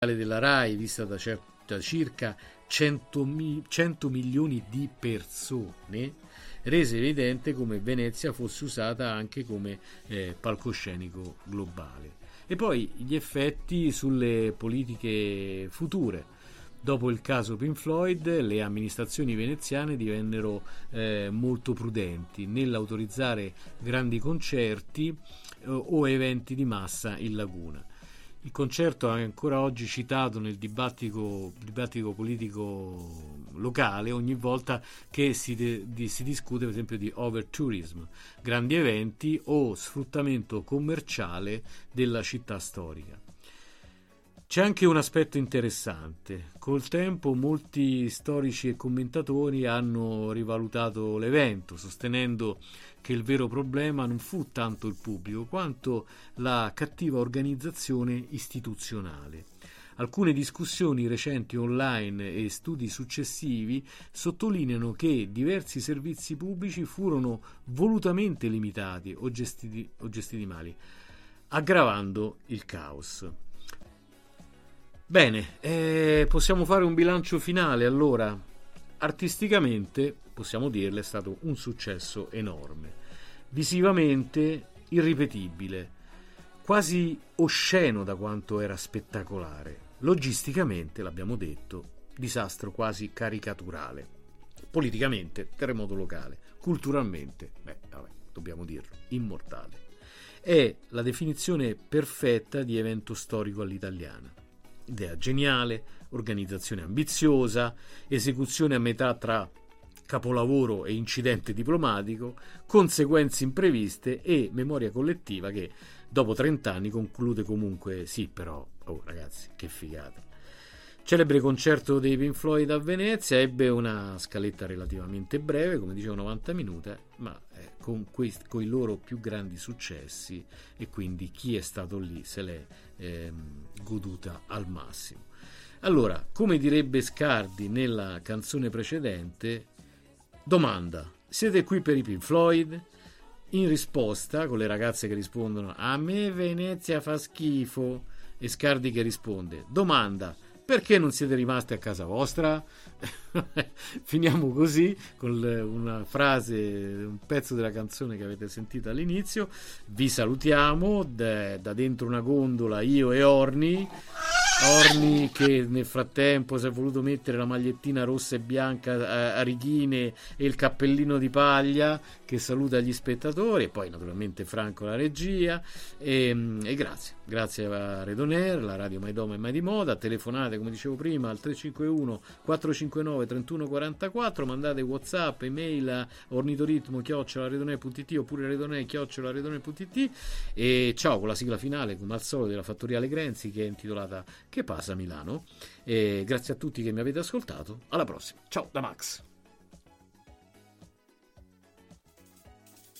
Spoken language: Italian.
della Rai, vista da circa 100 milioni di persone, rese evidente come Venezia fosse usata anche come palcoscenico globale. E poi gli effetti sulle politiche future. Dopo il caso Pink Floyd, le amministrazioni veneziane divennero molto prudenti nell'autorizzare grandi concerti o eventi di massa in laguna. Il concerto è ancora oggi citato nel dibattito politico locale ogni volta che si discute, per esempio, di overtourism, grandi eventi o sfruttamento commerciale della città storica. C'è anche un aspetto interessante. Col tempo molti storici e commentatori hanno rivalutato l'evento, sostenendo che il vero problema non fu tanto il pubblico quanto la cattiva organizzazione istituzionale. Alcune discussioni recenti online e studi successivi sottolineano che diversi servizi pubblici furono volutamente limitati o gestiti male, aggravando il caos. Bene, possiamo fare un bilancio finale. Allora, artisticamente, possiamo dirle, è stato un successo enorme, visivamente irripetibile, quasi osceno da quanto era spettacolare, logisticamente, l'abbiamo detto, disastro quasi caricaturale, politicamente terremoto locale, culturalmente, dobbiamo dirlo, immortale. È la definizione perfetta di evento storico all'italiana. Idea geniale, organizzazione ambiziosa, esecuzione a metà tra capolavoro e incidente diplomatico, conseguenze impreviste e memoria collettiva che dopo 30 anni conclude comunque sì, però, oh ragazzi, che figata. Celebre concerto dei Pink Floyd a Venezia, ebbe una scaletta relativamente breve, come dicevo 90 minuti, ma con i loro più grandi successi, e quindi chi è stato lì se l'è goduta al massimo. Allora, come direbbe Scardi nella canzone precedente, domanda: siete qui per i Pink Floyd? In risposta, con le ragazze che rispondono a me Venezia fa schifo, e Scardi che risponde: domanda: perché non siete rimasti a casa vostra? Finiamo così con una frase, un pezzo della canzone che avete sentito all'inizio. Vi salutiamo da dentro una gondola, io e Orni che nel frattempo si è voluto mettere la magliettina rossa e bianca a righine e il cappellino di paglia, che saluta gli spettatori, e poi naturalmente Franco la regia, e grazie a Redoner, la radio mai doma e mai di moda. Telefonate, come dicevo prima, al 351 459 3144, mandate WhatsApp, email a ornitoritmo@redoner.it oppure redoner@redoner.it, e ciao con la sigla finale come al solito della Fattoriale Grenzi, che è intitolata Che passa Milano. E grazie a tutti che mi avete ascoltato, alla prossima, ciao da Max.